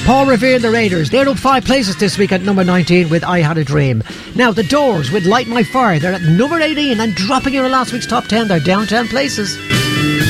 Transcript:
Paul Revere and the Raiders, they're up 5 places this week at number 19 with I Had a Dream. Now, The Doors with Light My Fire, they're at number 18 and dropping out of last week's top 10, they're down 10 places.